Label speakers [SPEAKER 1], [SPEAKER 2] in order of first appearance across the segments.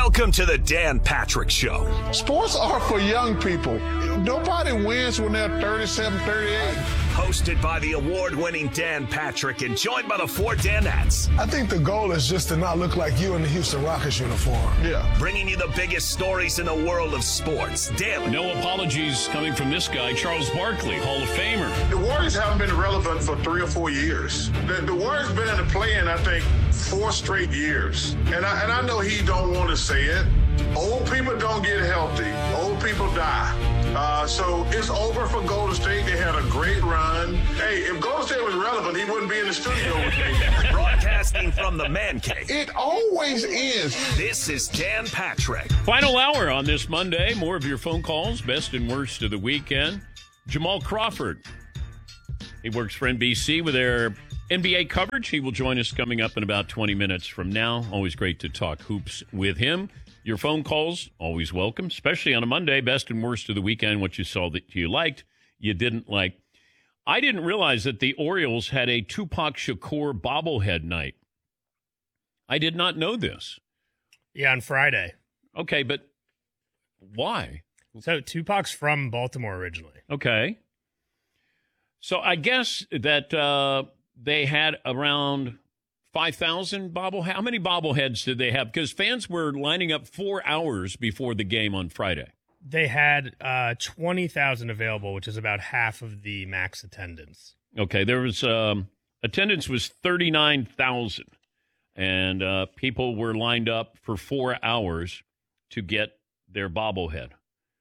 [SPEAKER 1] Welcome to the Dan Patrick Show.
[SPEAKER 2] Sports are for young people. Nobody wins when they're 37, 38.
[SPEAKER 1] Hosted by the award-winning Dan Patrick and joined by the four Danettes.
[SPEAKER 3] I think the goal is just to not look like you in the Houston Rockets uniform.
[SPEAKER 2] Yeah.
[SPEAKER 1] Bringing you the biggest stories in the world of sports daily.
[SPEAKER 4] No apologies coming from this guy, Charles Barkley, Hall of Famer.
[SPEAKER 2] The Warriors haven't been relevant for 3 or 4 years. The Warriors been in the play-in, I think, 4 straight years. And I know he don't want to say it. Old people don't get healthy. Old people die. So it's over for Golden State. They had a great run. Hey, if Golden State was relevant, he wouldn't be in the studio with me.
[SPEAKER 1] Broadcasting from the man cave.
[SPEAKER 2] It always is.
[SPEAKER 1] This is Dan Patrick.
[SPEAKER 4] Final hour on this Monday. More of your phone calls, best and worst of the weekend. Jamal Crawford. He works for NBC with their NBA coverage. He will join us coming up in about 20 minutes from now. Always great to talk hoops with him. Your phone calls, always welcome, especially on a Monday. Best and worst of the weekend, what you saw that you liked, you didn't like. I didn't realize that the Orioles had a Tupac Shakur bobblehead night. I did not know this.
[SPEAKER 5] Yeah, on Friday.
[SPEAKER 4] Okay, but why?
[SPEAKER 5] So Tupac's from Baltimore originally.
[SPEAKER 4] Okay. So I guess that they had around 5,000 bobbleheads. How many bobbleheads did they have? Because fans were lining up 4 hours before the game on Friday.
[SPEAKER 5] They had 20,000 available, which is about half of the max attendance.
[SPEAKER 4] Okay, there was attendance was 39,000, and people were lined up for 4 hours to get their bobblehead.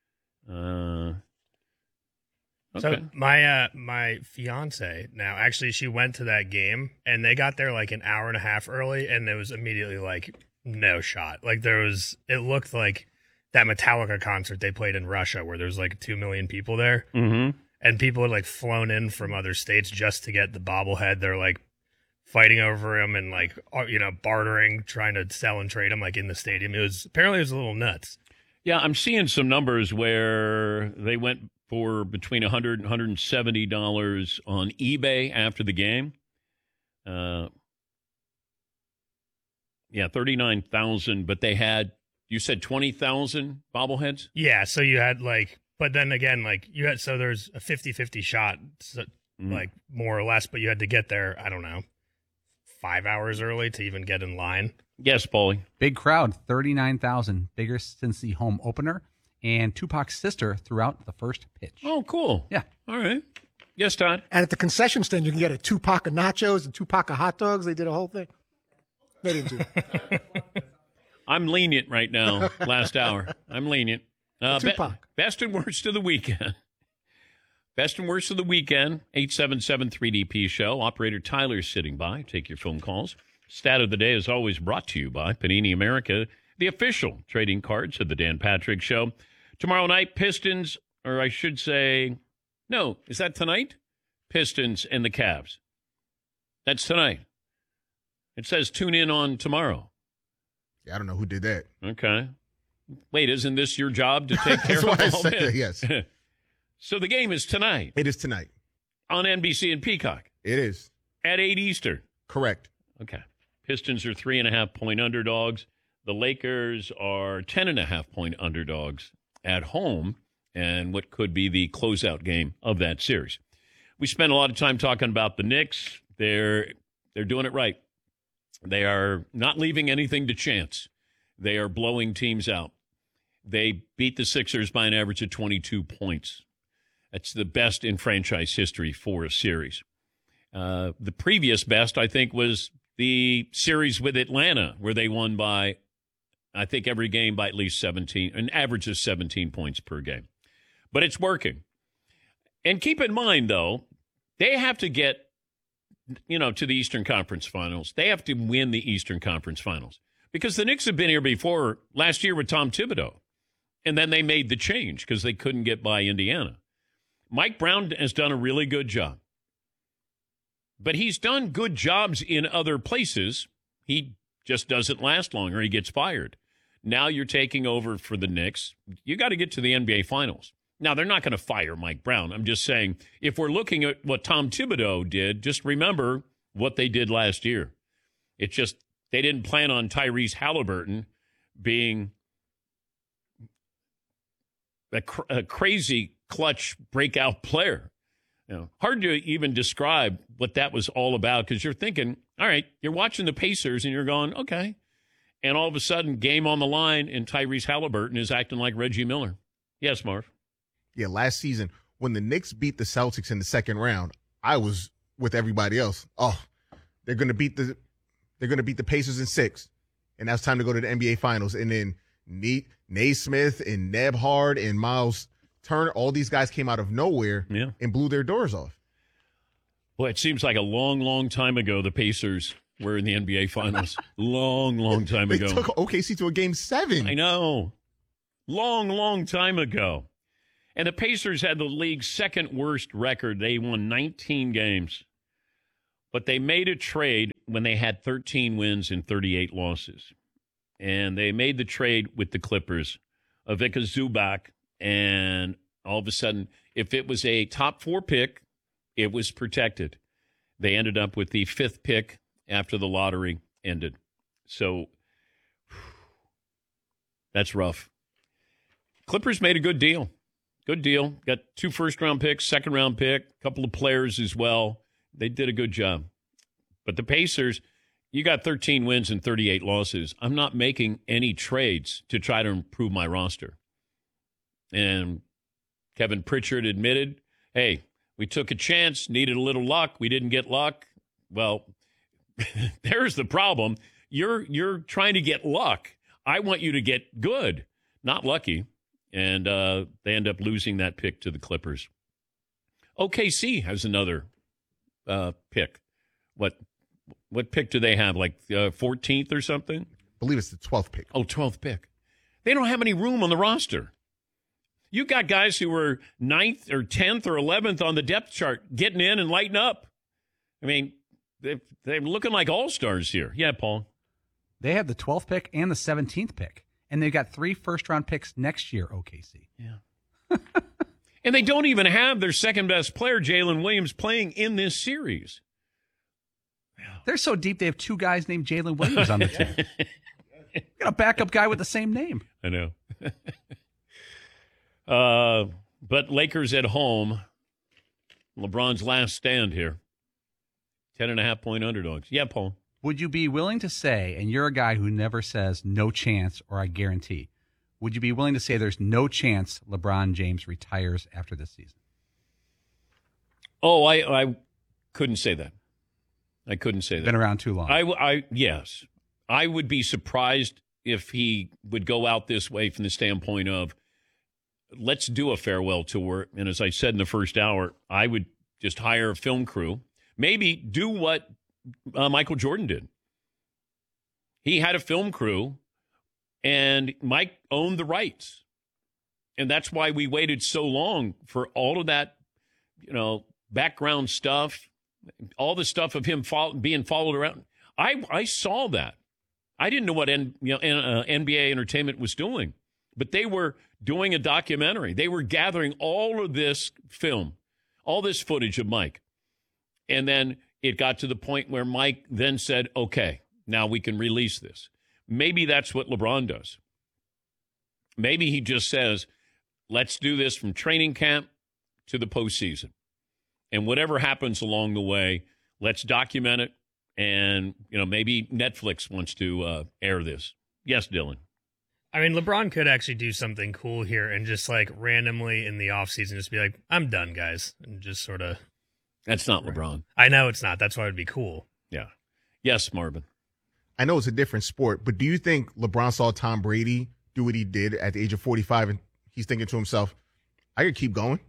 [SPEAKER 4] Okay.
[SPEAKER 5] So my fiance now, actually, she went to that game, and they got there like an hour and a half early, and it was immediately like no shot. Like it looked like that Metallica concert they played in Russia where there's like 2 million people there.
[SPEAKER 4] Mm-hmm.
[SPEAKER 5] And people had like flown in from other states just to get the bobblehead. They're like fighting over him and like, bartering, trying to sell and trade him like in the stadium. Apparently it was a little nuts.
[SPEAKER 4] Yeah, I'm seeing some numbers where they went for between $100 and $170 on eBay after the game. 39,000, but they had, you said 20,000 bobbleheads?
[SPEAKER 5] Yeah, so you had but then again, there's a 50-50 shot, like more or less, but you had to get there, I don't know, 5 hours early to even get in line.
[SPEAKER 4] Yes, Paulie.
[SPEAKER 6] Big crowd, 39,000, bigger since the home opener, and Tupac's sister throughout the first pitch.
[SPEAKER 4] Oh, cool.
[SPEAKER 6] Yeah.
[SPEAKER 4] All right. Yes, Todd.
[SPEAKER 7] And at the concession stand, you can get a Tupac of nachos and Tupac of hot dogs. They did a whole thing. They didn't do it.
[SPEAKER 4] I'm lenient right now, last hour. I'm lenient.
[SPEAKER 7] Tupac.
[SPEAKER 4] Best and worst of the weekend. Best and worst of the weekend, 877-3DP show. Operator Tyler sitting by. Take your phone calls. Stat of the day is always brought to you by Panini America, the official trading cards of the Dan Patrick Show. Tomorrow night, Pistons, or I should say, no, is that tonight? Pistons and the Cavs. That's tonight. It says tune in on tomorrow.
[SPEAKER 8] Yeah, I don't know who did that.
[SPEAKER 4] Okay. Wait, isn't this your job to take care
[SPEAKER 8] That's
[SPEAKER 4] of
[SPEAKER 8] why I
[SPEAKER 4] all
[SPEAKER 8] said
[SPEAKER 4] this?
[SPEAKER 8] that, yes.
[SPEAKER 4] So the game is tonight.
[SPEAKER 8] It is tonight.
[SPEAKER 4] On NBC and Peacock.
[SPEAKER 8] It is.
[SPEAKER 4] At 8 Eastern.
[SPEAKER 8] Correct.
[SPEAKER 4] Okay. Pistons are 3.5-point underdogs. The Lakers are 10.5-point underdogs at home, and what could be the closeout game of that series. We spent a lot of time talking about the Knicks. They're doing it right. They are not leaving anything to chance. They are blowing teams out. They beat the Sixers by an average of 22 points. That's the best in franchise history for a series. The previous best, I think, was the series with Atlanta, where they won by, I think, every game by at least 17, an average of 17 points per game. But it's working. And keep in mind, though, they have to get, to the Eastern Conference Finals. They have to win the Eastern Conference Finals. Because the Knicks have been here before, last year with Tom Thibodeau. And then they made the change because they couldn't get by Indiana. Mike Brown has done a really good job. But he's done good jobs in other places. He just doesn't last long or he gets fired. Now you're taking over for the Knicks. You got to get to the NBA Finals. Now, they're not going to fire Mike Brown. I'm just saying, if we're looking at what Tom Thibodeau did, just remember what they did last year. It's just they didn't plan on Tyrese Halliburton being a crazy clutch breakout player. Hard to even describe what that was all about because you're thinking, all right, you're watching the Pacers and you're going, okay. And all of a sudden, game on the line, and Tyrese Halliburton is acting like Reggie Miller. Yes, Marv.
[SPEAKER 8] Yeah, last season, when the Knicks beat the Celtics in the second round, I was with everybody else. Oh, they're going to beat the Pacers in 6. And now it's time to go to the NBA Finals. And then Naismith and Nebhard and Miles Turner, all these guys came out of nowhere and blew their doors off.
[SPEAKER 4] Boy, it seems like a long, long time ago the Pacers were in the NBA Finals. long time ago.
[SPEAKER 8] They took OKC to a Game 7.
[SPEAKER 4] I know. Long time ago. And the Pacers had the league's second worst record. They won 19 games. But they made a trade when they had 13 wins and 38 losses. And they made the trade with the Clippers, Ivica Zubac. And all of a sudden, if it was a top 4 pick, it was protected. They ended up with the 5th pick after the lottery ended. So that's rough. Clippers made a good deal. Good deal. Got 2 first-round picks, second-round pick, a couple of players as well. They did a good job. But the Pacers, you got 13 wins and 38 losses. I'm not making any trades to try to improve my roster. And Kevin Pritchard admitted, hey, we took a chance, needed a little luck. We didn't get luck. Well, there's the problem. You're trying to get luck. I want you to get good, not lucky. And they end up losing that pick to the Clippers. OKC has another pick. What pick do they have? Like 14th or something?
[SPEAKER 8] I believe it's the 12th pick.
[SPEAKER 4] Oh, 12th pick. They don't have any room on the roster. You got guys who were 9th or 10th or 11th on the depth chart getting in and lighting up. I mean, they're looking like all-stars here. Yeah, Paul.
[SPEAKER 6] They have the 12th pick and the 17th pick. And they've got 3 first-round picks next year, OKC.
[SPEAKER 4] Yeah. And they don't even have their second-best player, Jalen Williams, playing in this series.
[SPEAKER 6] They're so deep, they have 2 guys named Jalen Williams on the team. Got a backup guy with the same name.
[SPEAKER 4] I know. But Lakers at home, LeBron's last stand here. 10.5-point underdogs. Yeah, Paul.
[SPEAKER 6] Would you be willing to say, and you're a guy who never says no chance or I guarantee, would you be willing to say there's no chance LeBron James retires after this season?
[SPEAKER 4] Oh, I couldn't say that. I couldn't say that.
[SPEAKER 6] Been around too long.
[SPEAKER 4] Yes. I would be surprised if he would go out this way from the standpoint of, let's do a farewell tour. And as I said in the first hour, I would just hire a film crew. Maybe do what Michael Jordan did. He had a film crew, and Mike owned the rights. And that's why we waited so long for all of that, background stuff, all the stuff of him being followed around. I saw that. I didn't know what NBA Entertainment was doing, but they were doing a documentary. They were gathering all of this film, all this footage of Mike. And then it got to the point where Mike then said, okay, now we can release this. Maybe that's what LeBron does. Maybe he just says, let's do this from training camp to the postseason. And whatever happens along the way, let's document it. And, maybe Netflix wants to air this. Yes, Dylan.
[SPEAKER 5] I mean, LeBron could actually do something cool here and just randomly in the offseason just be like, I'm done, guys. And just sort of.
[SPEAKER 4] That's not LeBron.
[SPEAKER 5] I know it's not. That's why it would be cool.
[SPEAKER 4] Yeah. Yes, Marvin.
[SPEAKER 8] I know it's a different sport, but do you think LeBron saw Tom Brady do what he did at the age of 45 and he's thinking to himself, I could keep going?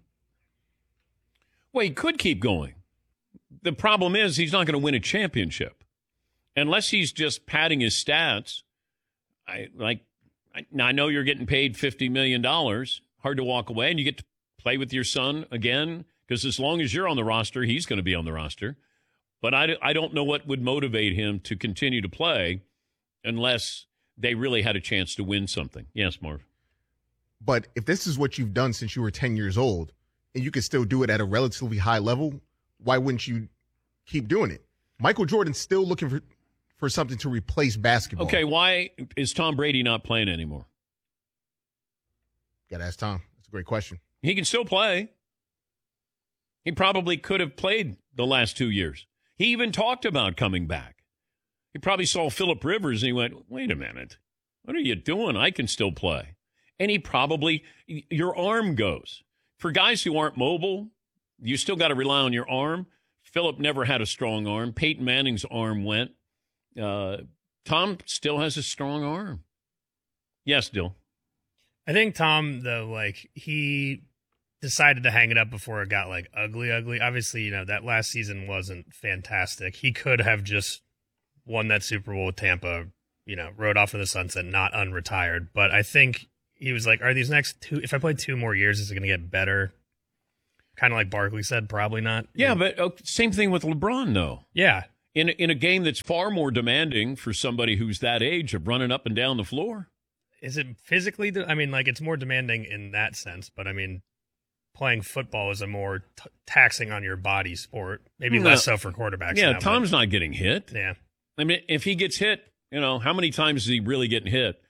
[SPEAKER 4] Well, he could keep going. The problem is he's not going to win a championship unless he's just padding his stats. I know you're getting paid $50 million. Hard to walk away, and you get to play with your son again. Because as long as you're on the roster, he's going to be on the roster. But I don't know what would motivate him to continue to play unless they really had a chance to win something. Yes, Marv.
[SPEAKER 8] But if this is what you've done since you were 10 years old and you can still do it at a relatively high level, why wouldn't you keep doing it? Michael Jordan's still looking for something to replace basketball.
[SPEAKER 4] Okay, why is Tom Brady not playing anymore?
[SPEAKER 8] Got to ask Tom. a great question.
[SPEAKER 4] He can still play. He probably could have played the last 2 years. He even talked about coming back. He probably saw Phillip Rivers and he went, wait a minute. What are you doing? I can still play. And he probably, your arm goes. For guys who aren't mobile, you still got to rely on your arm. Phillip never had a strong arm. Peyton Manning's arm went. Tom still has a strong arm. Yes, Dill.
[SPEAKER 5] I think Tom, though, like, he decided to hang it up before it got, like, ugly. Obviously, you know, that last season wasn't fantastic. He could have just won that Super Bowl with Tampa, you know, rode off in the sunset, not unretired. But I think he was like, are these next two, if I play 2 more years, is it going to get better? Kind of like Barkley said, probably not.
[SPEAKER 4] Yeah, but same thing with LeBron, though.
[SPEAKER 5] Yeah.
[SPEAKER 4] In a game that's far more demanding for somebody who's that age of running up and down the floor.
[SPEAKER 5] Is it physically? I mean, like, it's more demanding in that sense, but I mean, playing football is a more taxing on your body sport. Maybe less so for quarterbacks.
[SPEAKER 4] Yeah,
[SPEAKER 5] now,
[SPEAKER 4] Tom's not getting hit.
[SPEAKER 5] Yeah.
[SPEAKER 4] I mean, if he gets hit, you know, how many times is he really getting hit?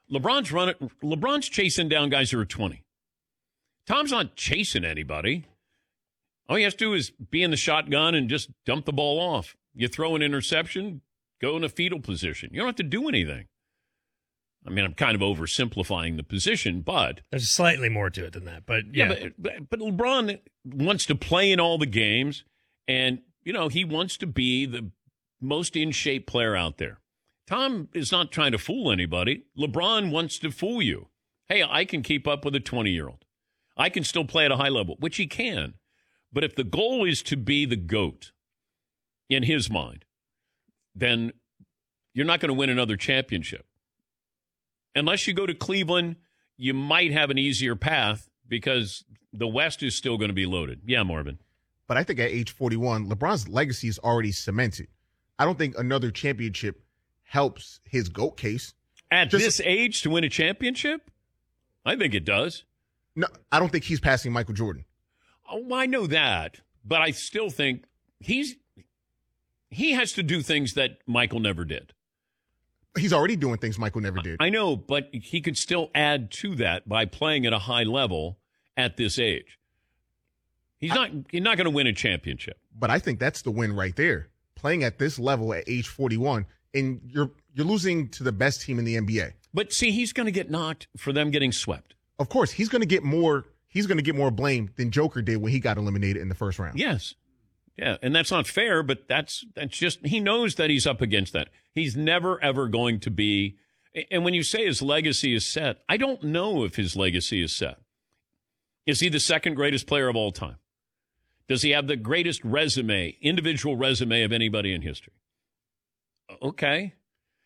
[SPEAKER 4] LeBron's chasing down guys who are 20. Tom's not chasing anybody. All he has to do is be in the shotgun and just dump the ball off. You throw an interception, go in a fetal position. You don't have to do anything. I mean, I'm kind of oversimplifying the position, but
[SPEAKER 5] there's slightly more to it than that. But yeah,
[SPEAKER 4] but LeBron wants to play in all the games, and you know he wants to be the most in shape player out there. Tom is not trying to fool anybody. LeBron wants to fool you. Hey, I can keep up with a 20-year-old. I can still play at a high level, which he can. But if the goal is to be the GOAT in his mind, then you're not going to win another championship. Unless you go to Cleveland, you might have an easier path because the West is still going to be loaded. Yeah, Marvin.
[SPEAKER 8] But I think at age 41, LeBron's legacy is already cemented. I don't think another championship helps his GOAT case.
[SPEAKER 4] At this age to win a championship? I think it does.
[SPEAKER 8] No, I don't think he's passing Michael Jordan.
[SPEAKER 4] Oh, I know that. But I still think he has to do things that Michael never did.
[SPEAKER 8] He's already doing things Michael never did.
[SPEAKER 4] I know, but he could still add to that by playing at a high level at this age. He's not going to win a championship.
[SPEAKER 8] But I think that's the win right there. Playing at this level at age 41, and you're losing to the best team in the NBA.
[SPEAKER 4] But see, he's going to get knocked for them getting swept.
[SPEAKER 8] Of course, he's going to get more blame than Joker did when he got eliminated in the first round.
[SPEAKER 4] Yes. Yeah, and that's not fair, but that's just, he knows that he's up against that. He's never, ever going to be, and when you say his legacy is set, I don't know if his legacy is set. Is he the second greatest player of all time? Does he have the greatest resume, individual resume of anybody in history? Okay.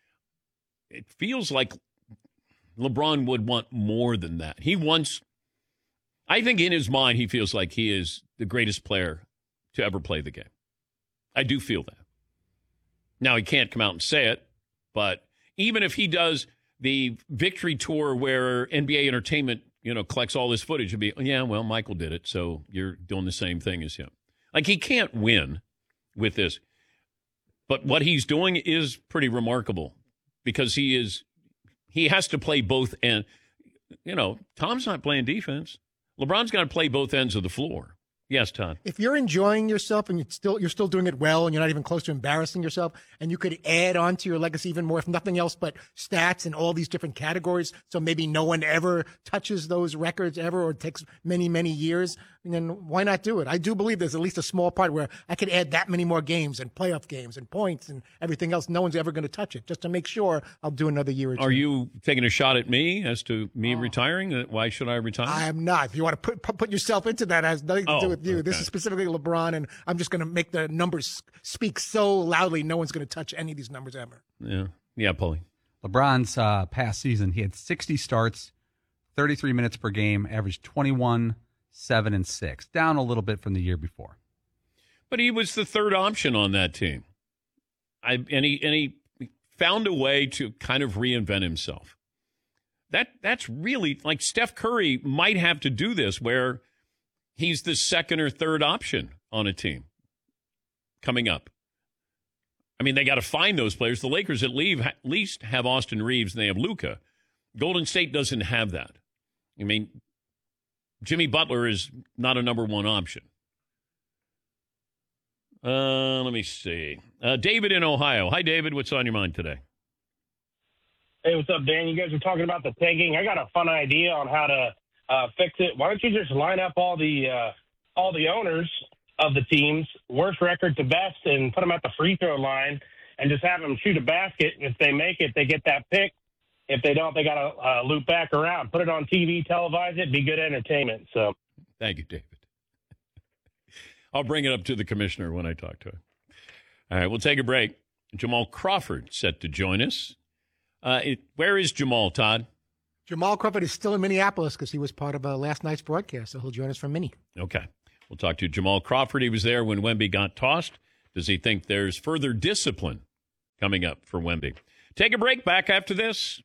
[SPEAKER 4] It feels like LeBron would want more than that. I think in his mind, he feels like he is the greatest player to ever play the game. I do feel that. Now, he can't come out and say it, but even if he does the victory tour where NBA Entertainment, collects all this footage and be, yeah, well, Michael did it, so you're doing the same thing as him. Like, he can't win with this. But what he's doing is pretty remarkable because he has to play both ends. Tom's not playing defense. LeBron's got to play both ends of the floor. Yes, Todd.
[SPEAKER 7] If you're enjoying yourself and you're still doing it well and you're not even close to embarrassing yourself, and you could add on to your legacy even more, if nothing else but stats and all these different categories, so maybe no one ever touches those records ever, or it takes many, many years, then why not do it? I do believe there's at least a small part where I could add that many more games and playoff games and points and everything else. No one's ever going to touch it. Just to make sure, I'll do another year or two.
[SPEAKER 4] Are you taking a shot at me as to me retiring? Why should I retire?
[SPEAKER 7] I am not. If you want to put yourself into that, it has nothing to do with you. Okay. This is specifically LeBron, and I'm just going to make the numbers speak so loudly, no one's going to touch any of these numbers ever.
[SPEAKER 4] Yeah, Paulie.
[SPEAKER 6] LeBron's past season, he had 60 starts, 33 minutes per game, averaged 21, 7, and 6, down a little bit from the year before.
[SPEAKER 4] But he was the third option on that team. And he found a way to kind of reinvent himself. That's really, like, Steph Curry might have to do this where he's the second or third option on a team coming up. I mean, they got to find those players. The Lakers at least have Austin Reeves and they have Luka. Golden State doesn't have that. I mean, Jimmy Butler is not a number one option. Let me see. David in Ohio. Hi, David. What's on your mind today?
[SPEAKER 9] Hey, what's up, Dan? You guys were talking about the pegging. I got a fun idea on how to fix it. Why don't you just line up all the owners of the teams, worst record to best, and put them at the free throw line and just have them shoot a basket. If they make it, they get that pick. If they don't, they got to loop back around. Put it on TV, televise it, be good entertainment. So,
[SPEAKER 4] thank you, David. I'll bring it up to the commissioner when I talk to him. All right, we'll take a break. Jamal Crawford set to join us. Where is Jamal, Todd?
[SPEAKER 7] Jamal Crawford is still in Minneapolis because he was part of last night's broadcast, so he'll join us from Minnie.
[SPEAKER 4] Okay. We'll talk to Jamal Crawford. He was there when Wemby got tossed. Does he think there's further discipline coming up for Wemby? Take a break. Back after this.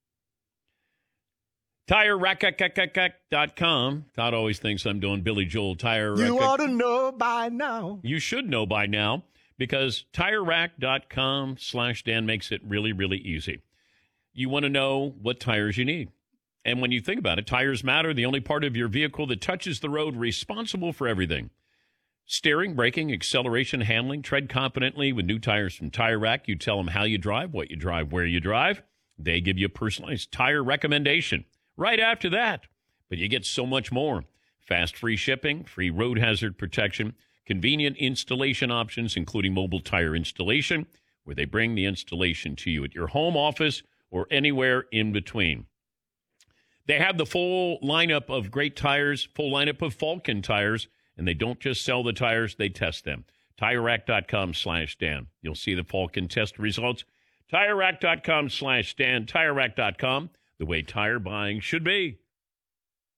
[SPEAKER 4] TireRack.com. Todd always thinks I'm doing Billy Joel. Tire
[SPEAKER 7] You ought to know by now.
[SPEAKER 4] You should know by now because TireRack.com/Dan makes it really, really easy. You want to know what tires you need. And when you think about it, tires matter. The only part of your vehicle that touches the road responsible for everything. Steering, braking, acceleration, handling. Tread confidently with new tires from Tire Rack. You tell them how you drive, what you drive, where you drive. They give you a personalized tire recommendation right after that. But you get so much more. Fast free shipping, free road hazard protection, convenient installation options, including mobile tire installation, where they bring the installation to you at your home, office, or anywhere in between. They have the full lineup of great tires, full lineup of Falken tires, and they don't just sell the tires, they test them. TireRack.com/Dan. You'll see the Falken test results. TireRack.com/Dan. TireRack.com, the way tire buying should be.